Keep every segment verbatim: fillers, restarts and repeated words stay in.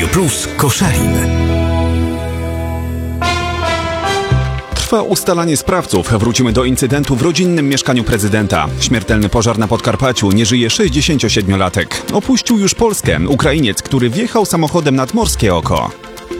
Plus Koszalin. Trwa ustalanie sprawców. Wrócimy do incydentu w rodzinnym mieszkaniu prezydenta. Śmiertelny pożar na Podkarpaciu. Nie żyje sześćdziesięciosiedmiolatek. Opuścił już Polskę Ukrainiec, który wjechał samochodem nad Morskie Oko.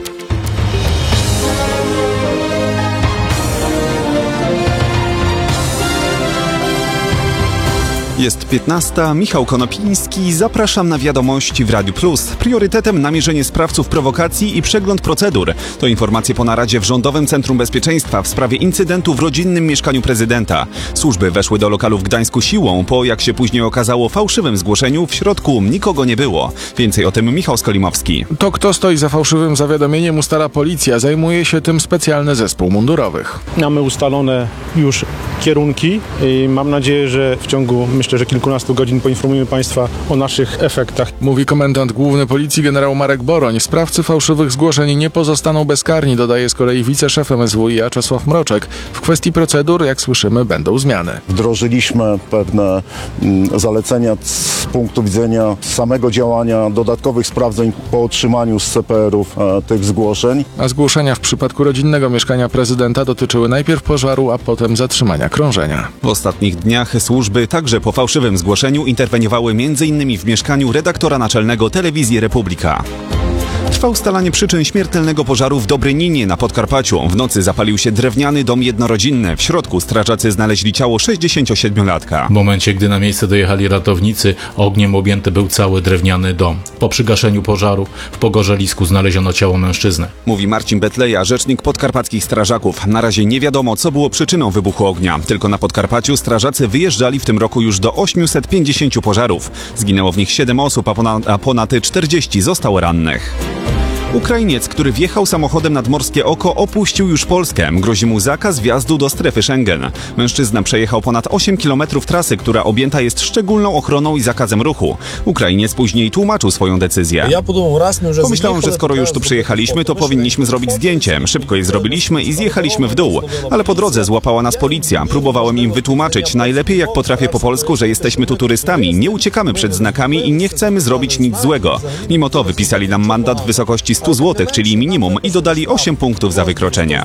Jest piętnasta. Michał Konopiński. Zapraszam na wiadomości w Radiu Plus. Priorytetem namierzenie sprawców prowokacji i przegląd procedur. To informacje po naradzie w Rządowym Centrum Bezpieczeństwa w sprawie incydentu w rodzinnym mieszkaniu prezydenta. Służby weszły do lokalu w Gdańsku siłą, po, jak się później okazało, fałszywym zgłoszeniu. W środku nikogo nie było. Więcej o tym Michał Skolimowski. To, kto stoi za fałszywym zawiadomieniem, ustala policja. Zajmuje się tym specjalny zespół mundurowych. Mamy ustalone już kierunki i mam nadzieję, że w ciągu, myślę, że kilkunastu godzin poinformujemy Państwa o naszych efektach. Mówi komendant główny policji generał Marek Boroń. Sprawcy fałszywych zgłoszeń nie pozostaną bezkarni, dodaje z kolei wiceszef M S W i A Czesław Mroczek. W kwestii procedur, jak słyszymy, będą zmiany. Wdrożyliśmy pewne mm, zalecenia z punktu widzenia samego działania, dodatkowych sprawdzeń po otrzymaniu z C P R-ów e, tych zgłoszeń. A zgłoszenia w przypadku rodzinnego mieszkania prezydenta dotyczyły najpierw pożaru, a potem zatrzymania krążenia. W ostatnich dniach służby także po fałszywym zgłoszeniu interweniowały między innymi w mieszkaniu redaktora naczelnego Telewizji Republika. Trwa ustalanie przyczyn śmiertelnego pożaru w Dobryninie na Podkarpaciu. W nocy zapalił się drewniany dom jednorodzinny. W środku strażacy znaleźli ciało sześćdziesięciosiedmiolatka. W momencie, gdy na miejsce dojechali ratownicy, ogniem objęty był cały drewniany dom. Po przygaszeniu pożaru w pogorzelisku znaleziono ciało mężczyzny. Mówi Marcin Betleja, rzecznik podkarpackich strażaków. Na razie nie wiadomo, co było przyczyną wybuchu ognia. Tylko na Podkarpaciu strażacy wyjeżdżali w tym roku już do osiemset pięćdziesięciu pożarów. Zginęło w nich siedem osób, a ponad, a ponad czterdzieści zostało rannych. Ukrainiec, który wjechał samochodem nad Morskie Oko, opuścił już Polskę. Grozi mu zakaz wjazdu do strefy Schengen. Mężczyzna przejechał ponad osiem kilometrów trasy, która objęta jest szczególną ochroną i zakazem ruchu. Ukrainiec później tłumaczył swoją decyzję. Pomyślałem, że skoro już tu przyjechaliśmy, to powinniśmy zrobić zdjęcie. Szybko je zrobiliśmy i zjechaliśmy w dół. Ale po drodze złapała nas policja. Próbowałem im wytłumaczyć najlepiej jak potrafię po polsku, że jesteśmy tu turystami, nie uciekamy przed znakami i nie chcemy zrobić nic złego. Mimo to wypisali nam mandat w wysokości stu złotych, czyli minimum, i dodali osiem punktów za wykroczenie.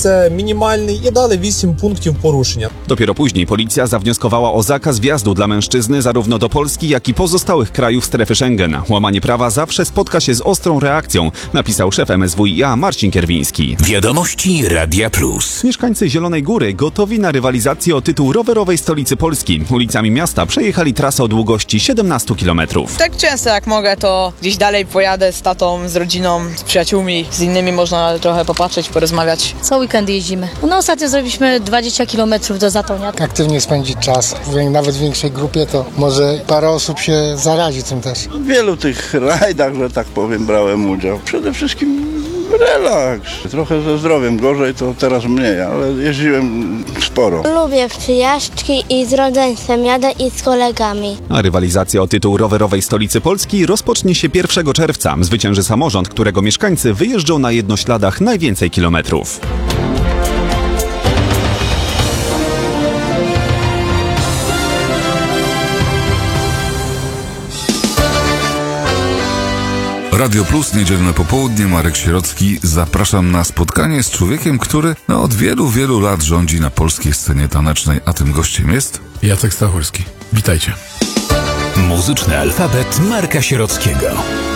Dopiero później policja zawnioskowała o zakaz wjazdu dla mężczyzny zarówno do Polski, jak i pozostałych krajów strefy Schengen. Łamanie prawa zawsze spotka się z ostrą reakcją, napisał szef M S W i A Marcin Kierwiński. Wiadomości Radia Plus. Mieszkańcy Zielonej Góry gotowi na rywalizację o tytuł rowerowej stolicy Polski. Ulicami miasta przejechali trasę o długości siedemnastu kilometrów. Tak często jak mogę, to gdzieś dalej pojadę z tatą, z rodziną, z przyjaciółmi, z innymi można trochę popatrzeć, porozmawiać. Co weekend jeździmy. No ostatnio zrobiliśmy dwadzieścia kilometrów do Zatonia. Aktywnie spędzić czas. Nawet w większej grupie to może parę osób się zarazi tym też. W wielu tych rajdach, że tak powiem, brałem udział. Przede wszystkim relaks. Trochę ze zdrowiem gorzej, to teraz mniej, ale jeździłem sporo. Lubię przyjażdżki i z rodzeństwem jadę i z kolegami. A rywalizacja o tytuł rowerowej stolicy Polski rozpocznie się pierwszego czerwca. Zwycięży samorząd, którego mieszkańcy wyjeżdżą na jednośladach najwięcej kilometrów. Radio Plus, niedzielne popołudnie, Marek Sierocki. Zapraszam na spotkanie z człowiekiem, który no, od wielu, wielu lat rządzi na polskiej scenie tanecznej, a tym gościem jest Jacek Stachurski. Witajcie. Muzyczny alfabet Marka Sierockiego.